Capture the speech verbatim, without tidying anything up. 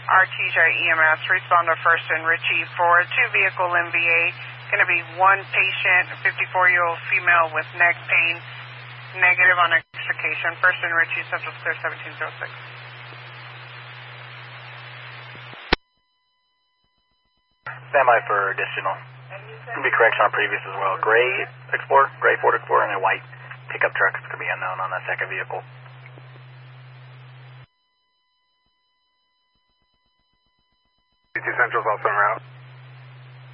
R T J E M S, respond to First and Ritchie for a two-vehicle M V A. Going to be one patient, fifty-four-year-old female with neck pain, negative on extrication. First and Ritchie, Central Clear seventeen oh six. Stand by for additional. Going to be correction on previous as well. Gray Explorer, gray Ford Explorer, and a white pickup truck. It's going to be unknown on that second vehicle. Central's also en route.